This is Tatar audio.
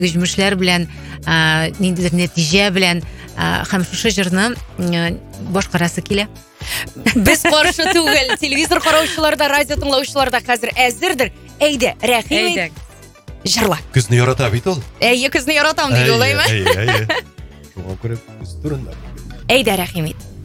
җиңүчеләр белән ниндидер нәтиҗә белән һәм шушы җырны башкарасы килә. Без каршы түгел. Телевизор караучылар да, радио тыңлаучылар да хәзер әзердер. Әйдә, рәхим ит. Җырла. Көзне ярата бит ул. Әйе, көзне яратам диде улаймы? Әйе. Шуңа күрә көз турында. Әйдә, рәхим ит.